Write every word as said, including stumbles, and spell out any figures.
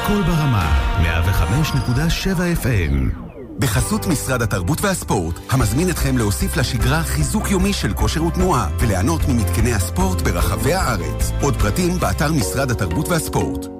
הכל ברמה, מאה וחמש נקודה שבע אף אם. בחסות משרד התרבות והספורט, המזמין אתכם להוסיף לשגרה חיזוק יומי של כושר ותנועה, וליהנות ממתקני הספורט ברחבי הארץ. עוד פרטים באתר משרד התרבות והספורט.